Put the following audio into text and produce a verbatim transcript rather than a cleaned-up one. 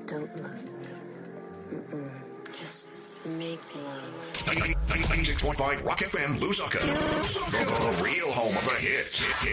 Don't look. Mm-mm. Just make love. ninety-six point five Rock F M, Lusaka. The real home of the hits.